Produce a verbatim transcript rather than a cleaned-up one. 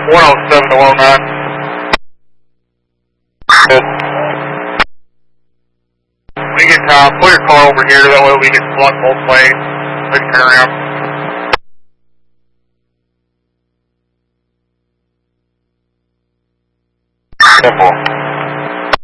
one oh seven to one oh nine. Good. We can uh, pull your car over here, that way we can select both lanes. We can turn around. Simple.